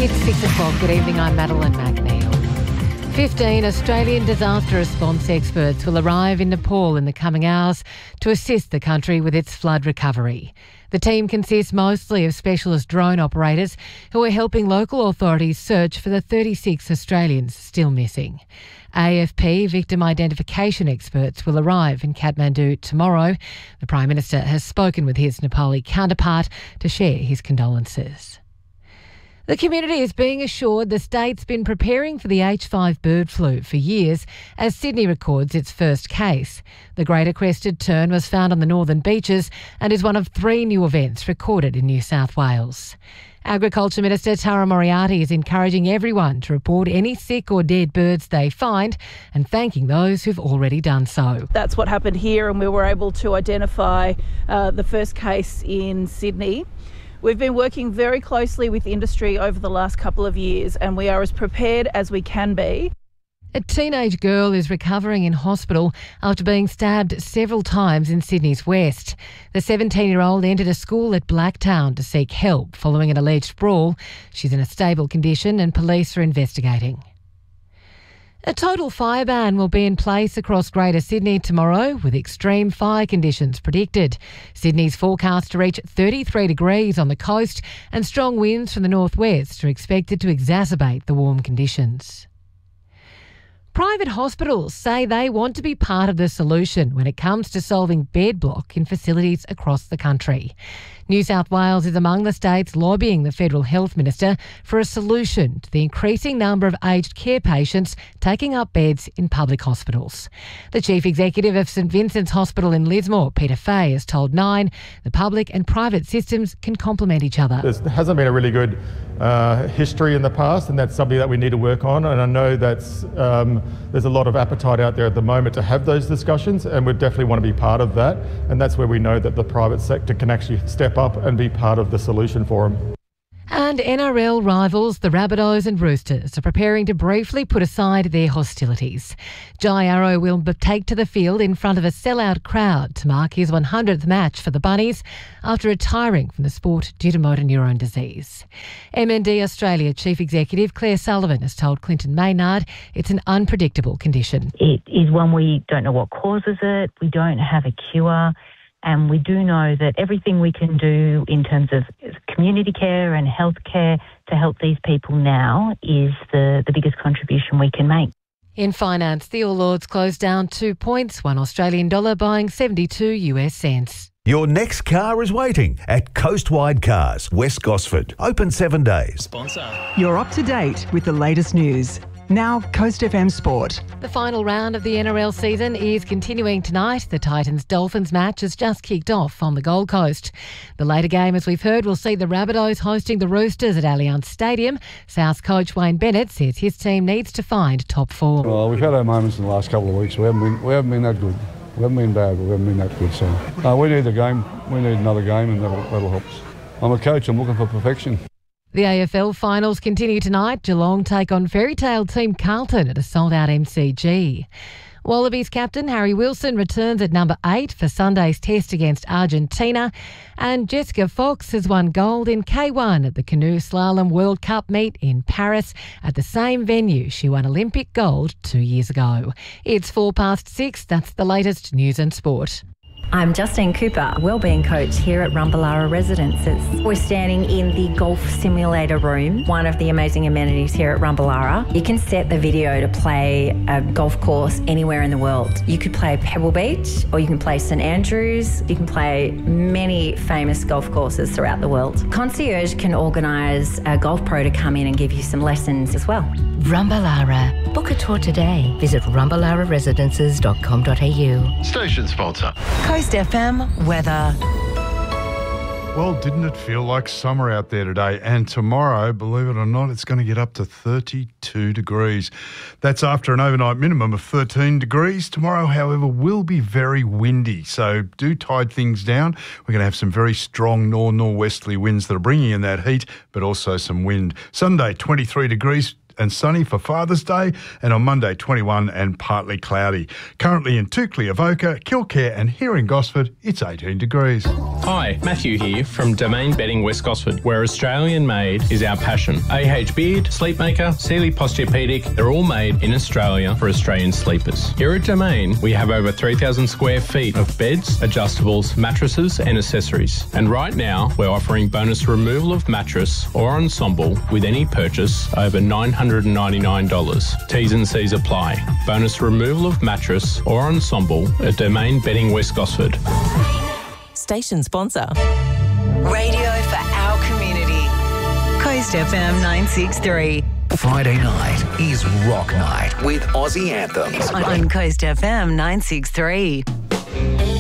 It's 6 o'clock. Good evening, I'm Madeline McNeil. 15 Australian disaster response experts will arrive in Nepal in the coming hours to assist the country with its flood recovery. The team consists mostly of specialist drone operators who are helping local authorities search for the 36 Australians still missing. AFP victim identification experts will arrive in Kathmandu tomorrow. The Prime Minister has spoken with his Nepali counterpart to share his condolences. The community is being assured the state's been preparing for the H5 bird flu for years as Sydney records its first case. The greater crested tern was found on the northern beaches and is one of 3 new events recorded in New South Wales. Agriculture Minister Tara Moriarty is encouraging everyone to report any sick or dead birds they find and thanking those who've already done so. That's what happened here, and we were able to identify the first case in Sydney. We've been working very closely with industry over the last couple of years, and we are as prepared as we can be. A teenage girl is recovering in hospital after being stabbed several times in Sydney's west. The 17-year-old entered a school at Blacktown to seek help following an alleged brawl. She's in a stable condition and police are investigating. A total fire ban will be in place across Greater Sydney tomorrow with extreme fire conditions predicted. Sydney's forecast to reach 33 degrees on the coast and strong winds from the northwest are expected to exacerbate the warm conditions. Private hospitals say they want to be part of the solution when it comes to solving bed block in facilities across the country. New South Wales is among the states lobbying the Federal Health Minister for a solution to the increasing number of aged care patients taking up beds in public hospitals. The Chief Executive of St Vincent's Hospital in Lismore, Peter Fay, has told Nine the public and private systems can complement each other. There hasn't been a really good history in the past, and that's something that we need to work on. And I know that's there's a lot of appetite out there at the moment to have those discussions, and we definitely want to be part of that. And that's where we know that the private sector can actually step up and be part of the solution for them. And NRL rivals, the Rabbitohs and Roosters, are preparing to briefly put aside their hostilities. Jai Arrow will take to the field in front of a sellout crowd to mark his 100th match for the Bunnies after retiring from the sport due to motor neurone disease. MND Australia Chief Executive Claire Sullivan has told Clinton Maynard it's an unpredictable condition. It is one we don't know what causes it. We don't have a cure. And we do know that everything we can do in terms of community care and health care to help these people now is the biggest contribution we can make. In finance, the All Ords closed down 2 points, 1 Australian dollar buying 72 US cents. Your next car is waiting at Coastwide Cars, West Gosford. Open 7 days. Sponsor. You're up to date with the latest news. Now, Coast FM Sport. The final round of the NRL season is continuing tonight. The Titans-Dolphins match has just kicked off on the Gold Coast. The later game, as we've heard, will see the Rabbitohs hosting the Roosters at Allianz Stadium. South coach Wayne Bennett says his team needs to find top form. Well, we've had our moments in the last couple of weeks. We haven't been that good. We haven't been bad, but we haven't been that good. So we need the game. We need another game, and that'll help us. I'm a coach. I'm looking for perfection. The AFL finals continue tonight. Geelong take on fairy-tale team Carlton at a sold-out MCG. Wallabies captain Harry Wilson returns at number 8 for Sunday's test against Argentina. And Jessica Fox has won gold in K1 at the Canoe Slalom World Cup meet in Paris at the same venue she won Olympic gold 2 years ago. It's 6:04. That's the latest news and sport. I'm Justine Cooper, wellbeing coach here at Rumballara Residences. We're standing in the golf simulator room, one of the amazing amenities here at Rumballara. You can set the video to play a golf course anywhere in the world. You could play Pebble Beach, or you can play St Andrews. You can play many famous golf courses throughout the world. Concierge can organise a golf pro to come in and give you some lessons as well. Rumballara. Book a tour today. Visit rumballararesidences.com.au. Station sponsor. Coast FM weather. Well, didn't it feel like summer out there today? And tomorrow, believe it or not, it's going to get up to 32 degrees. That's after an overnight minimum of 13 degrees. Tomorrow, however, will be very windy, so do tide things down. We're going to have some very strong northwesterly winds that are bringing in that heat, but also some wind. Sunday, 23 degrees. and sunny for Father's Day, and on Monday 21 and partly cloudy. Currently in Toukley, Avoca, Kilcare and here in Gosford, it's 18 degrees. Hi, Matthew here from Domain Bedding West Gosford, where Australian made is our passion. AH Beard, Sleepmaker, Sealy Posturepedic, they're all made in Australia for Australian sleepers. Here at Domain, we have over 3,000 square feet of beds, adjustables, mattresses and accessories. And right now, we're offering bonus removal of mattress or ensemble with any purchase over $999. T's and C's apply. Bonus removal of mattress or ensemble at Domain Bedding West Gosford. Station sponsor. Radio for our community. Coast FM 963. Friday night is Rock Night with Aussie Anthems. On Coast FM 963.